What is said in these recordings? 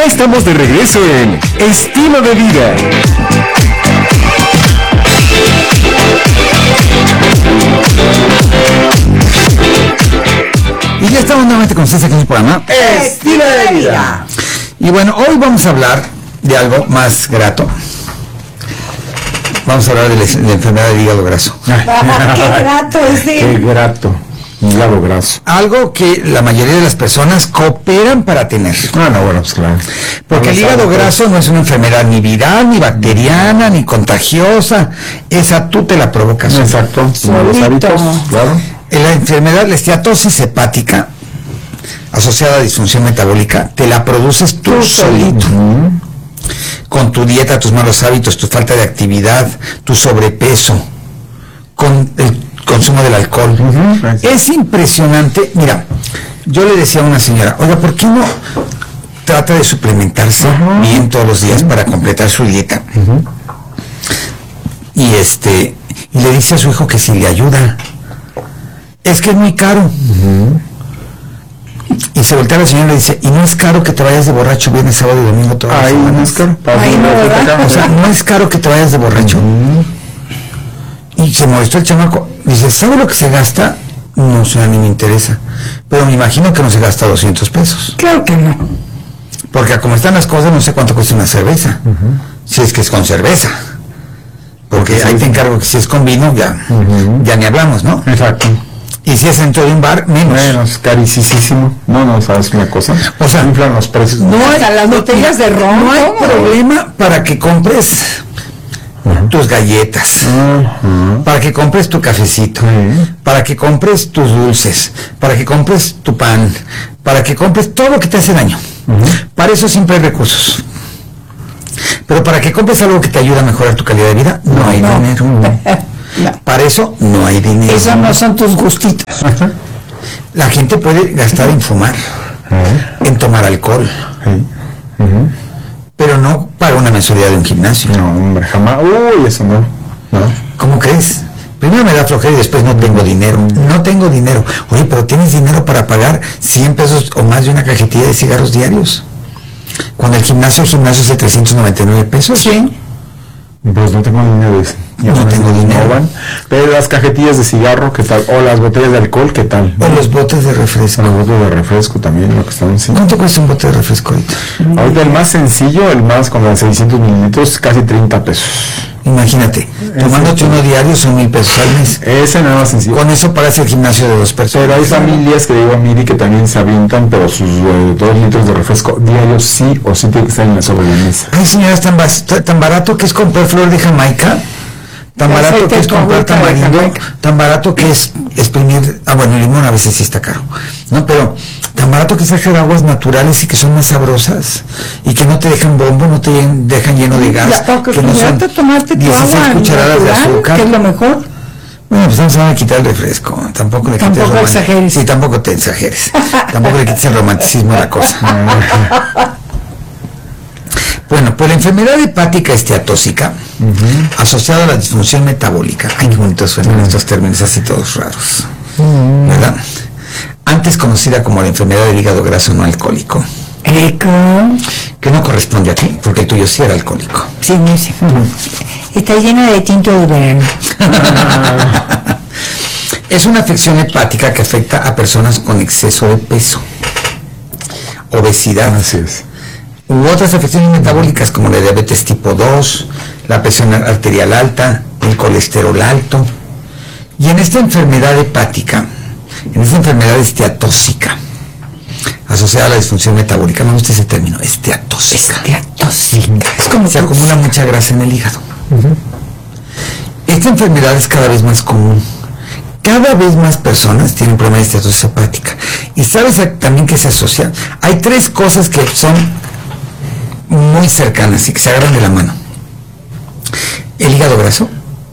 Ya estamos de regreso en Estilo de Vida. Y ya estamos nuevamente con ustedes aquí en el programa Estilo de Vida. Y bueno, hoy vamos a hablar de algo más grato. Vamos a hablar de la enfermedad del hígado graso. ¡Qué grato ese! Qué grato. Hígado graso. Algo que la mayoría de las personas cooperan para tener. Ah, no, bueno, pues claro. Porque el hígado graso no es una enfermedad ni viral, ni bacteriana, ni contagiosa. Esa tú te la provocas. Exacto. Los hábitos, claro. La enfermedad, la esteatosis hepática, asociada a disfunción metabólica, te la produces tú solito. Con tu dieta, tus malos hábitos, tu falta de actividad, tu sobrepeso, con el consumo del alcohol. Es impresionante. Mira, yo le decía a una señora, oiga, ¿por qué no trata de suplementarse bien todos los días para completar su dieta? Y le dice a su hijo que si le ayuda. Es que es muy caro. Y se voltea a la señora y le dice, ¿y no es caro que te vayas de borracho viernes, sábado y domingo todas las semanas? No es caro. O sea, no es caro que te vayas de borracho. Y se molestó el chamaco. Dice, ¿sabe lo que se gasta? No sé, ni me interesa. Pero me imagino que no se gasta 200 pesos. Claro que no. Porque como están las cosas, no sé cuánto cuesta una cerveza. Si es que es con cerveza. Porque ahí te encargo que si es con vino, ya ni hablamos, ¿no? Exacto. Y si es dentro de un bar, menos. Carísimo. No, ¿sabes una cosa? O sea, inflan los precios. No hay, las botellas de ron. No hay problema para que compres tus galletas, para que compres tu cafecito, para que compres tus dulces, para que compres tu pan, para que compres todo lo que te hace daño. Para eso siempre hay recursos. Pero para que compres algo que te ayuda a mejorar tu calidad de vida, no hay dinero. No. Para eso no hay dinero. Esos no son tus gustitos. La gente puede gastar en fumar, en tomar alcohol, pero no para una mensualidad de un gimnasio. No, hombre, jamás. Eso no. ¿Cómo crees? Primero me da flojera y después no tengo dinero. No tengo dinero. Oye, pero ¿tienes dinero para pagar 100 pesos o más de una cajetilla de cigarros diarios? Cuando el gimnasio es de 399 pesos. Sí. Pues no tengo dinero. No tengo dinero. Pero las cajetillas de cigarro, ¿qué tal? O las botellas de alcohol, ¿qué tal? O los botes de refresco. Los botes de refresco también, lo que están diciendo. ¿Cuánto cuesta un bote de refresco ahorita? Ahorita el más sencillo, el más con los 600 mililitros, casi 30 pesos. Imagínate, tomándote uno diario son 1,000 pesos al mes. Ese nada más sencillo. Con eso pagas el gimnasio de 2 personas. Pero hay familias que digo a Miri que también se avientan, pero sus 2 litros de refresco diarios sí o sí tiene que estar en la sobremesa. Ay, señora, es tan barato que es comprar flor de Jamaica, tan barato que es comprar tamarindo, tan barato que es exprimir, bueno, el limón a veces sí está caro, ¿no? Pero tan barato que es hacer aguas naturales y que son más sabrosas y que no te dejan bombo, no te dejan lleno de gas, que no son 16 cucharadas de azúcar. Que es lo mejor. Bueno, pues vamos a quitar el refresco, tampoco le quites el exageres. Sí, tampoco te exageres, tampoco le quites el romanticismo a la cosa. Bueno, pues la enfermedad hepática esteatósica, asociada a la disfunción metabólica, ay, qué bonitos suenan estos términos así todos raros, ¿verdad? Antes conocida como la enfermedad del hígado graso no alcohólico, que no corresponde a ti, porque el tuyo sí era alcohólico. Sí, sí. Está llena de tinto de verano. Es una afección hepática que afecta a personas con exceso de peso, obesidad, Así es. u otras afecciones metabólicas como la diabetes tipo 2, la presión arterial alta, el colesterol alto. Y en esta enfermedad hepática, en esta enfermedad esteatósica, asociada a la disfunción metabólica, me gusta ese término, esteatósica. Es como se acumula mucha grasa en el hígado. Esta enfermedad es cada vez más común. Cada vez más personas tienen problemas de esteatosis hepática. Y sabes también que se asocia. Hay 3 cosas que son muy cercanas y que se agarran de la mano: el hígado graso,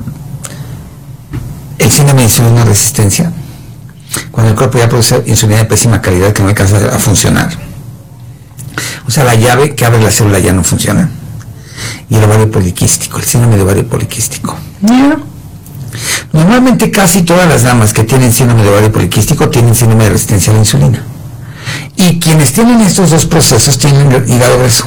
el síndrome de insulina resistencia, cuando el cuerpo ya produce insulina de pésima calidad que no alcanza a funcionar, o sea, la llave que abre la célula ya no funciona, y el ovario poliquístico, el síndrome de ovario poliquístico. Normalmente casi todas las damas que tienen síndrome de ovario poliquístico tienen síndrome de resistencia a la insulina. Y quienes tienen estos dos procesos tienen hígado grueso.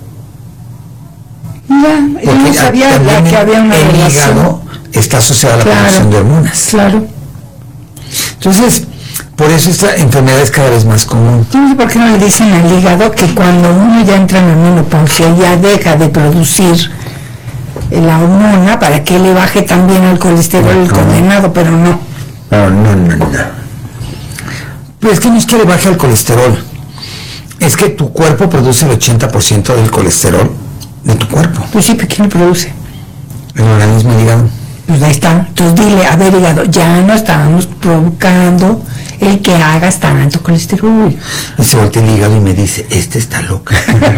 Ya, yo no sabía también que había una el relación. hígado está asociado a la producción de hormonas. Claro. Entonces, por eso esta enfermedad es cada vez más común. Yo no sé por qué no le dicen al hígado que cuando uno ya entra en la menopausia ya deja de producir la hormona para que le baje también el colesterol el condenado, pero no. No. Pero es que no es que le baje el colesterol, es que tu cuerpo produce el 80% del colesterol de tu cuerpo. Pues sí, ¿pero quién lo produce? El organismo, el hígado. Pues ahí está. Entonces dile, a ver, hígado, ya no estamos provocando el que hagas tanto colesterol. Y se voltea el hígado y me dice, está loca.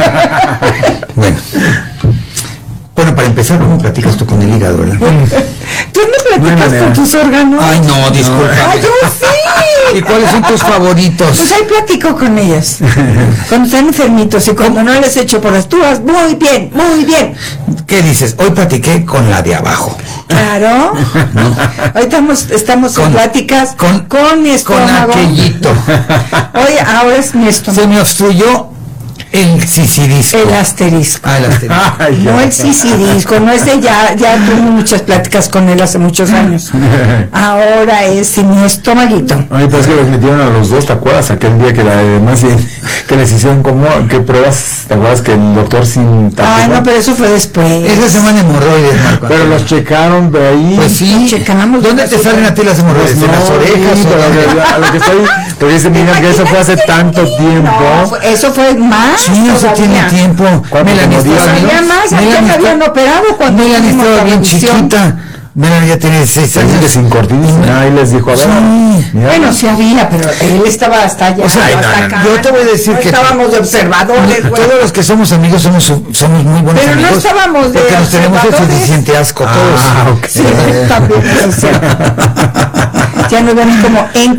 Bueno, para empezar, ¿cómo platicas tú con el hígado, verdad? ¿Tú no platicas con tus órganos? Ay, no, disculpa. ¡Ay, yo sí! ¿Y cuáles son tus favoritos? Pues ahí platico con ellas. Cuando están enfermitos y cuando no les echo por las tubas, muy bien, muy bien. ¿Qué dices? Hoy platiqué con la de abajo. Claro. Ahorita estamos en pláticas con mi estómago. Con aquellito. Oye, ahora es mi estómago. Se me obstruyó el sisirisco. El asterisco. El asterisco. No el sisirisco, no es de ya tuve muchas pláticas con él hace muchos años. Ahora es mi estomaguito. Oye, pues que les metieron a los dos, ¿te acuerdas? Aquel día que además que les hicieron como, ¿qué pruebas? ¿Te acuerdas que el doctor sin Ay, no, pero eso fue después. Esa semana hemorroides, Marco. Pero los checaron de ahí. Pues sí. Checamos. ¿Dónde te salen a ti las hemorroides? Pues ¿En las no, orejas? sí, pero a lo que estoy, porque dicen, mira, que eso fue hace tanto tiempo. No, eso fue más. Sí, eso tiene tiempo. Melanie Todavía más, ya me habían operado cuando Melanie hicimos estaba la bien revisión. chiquita. Melanie ya tiene 6 Así que años. sin cortina, ahí les dijo, a ver. Sí. mira. Bueno, sí había, pero él estaba hasta allá. O sea, hasta no, acá. yo te voy a decir No que estábamos de observadores, güey. todos los que somos amigos somos muy buenos Pero no amigos. estábamos de porque nos tenemos el observadores. suficiente asco todos. Ok. Sí, también, o sea, ya nos ven como